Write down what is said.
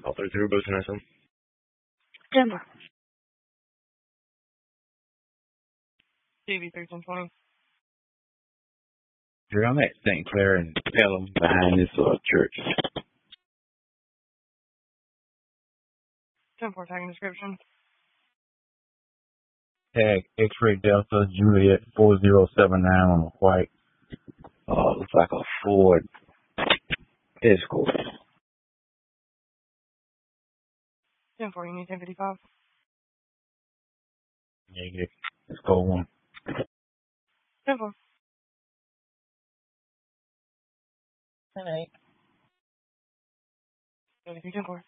Call 33 Boats and SM. Denver. TV 1320. Here I'm at St. Clair and Pelham behind this church. 10-4 tagging description. Tag X-Ray Delta Juliet 4079 on a white. Looks like a Ford Escort. 10-4, you need 1055. Negative. Let's go 1. 10-4. 10-8. 33 10-4.